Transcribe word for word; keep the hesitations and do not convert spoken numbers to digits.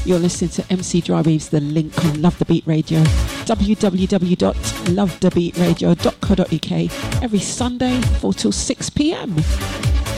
You're listening to M C Dry Weaves, The Link on Love the Beat Radio, w w w dot love the beat radio dot co dot u k, every Sunday, four till six p m.